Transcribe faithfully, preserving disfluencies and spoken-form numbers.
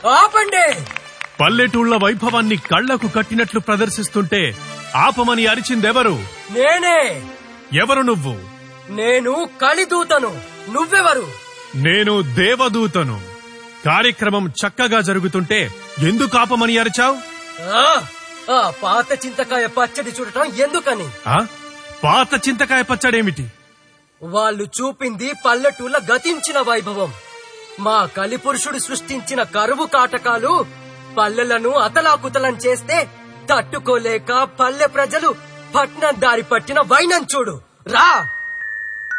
ఆపండి! పల్లెటూళ్ల వైభవాన్ని కళ్లకు కట్టినట్లు ప్రదర్శిస్తుంటే ఆపమని అరిచిందెవరు? నేనే. ఎవరు నువ్వు? నేను కలిదూతను. నువ్వెవరు? నేను దేవదూతను. కార్యక్రమం చక్కగా జరుగుతుంటే ఎందుకు ఆపమని అరిచావు? ఆ పాత చింతకాయ పచ్చడి చూడటం ఎందుకని. పాత చింతకాయ పచ్చడేమిటి? వాళ్ళు చూపింది పల్లెటూళ్ళ గతించిన వైభవం. మా కలిపురుషుడు సృష్టించిన కరువు కాటకాలు పల్లెలను అతలాకుతలం చేస్తే తట్టుకోలేక పల్లె ప్రజలు పట్నం దారి పట్టిన వైనం చూడు. రా.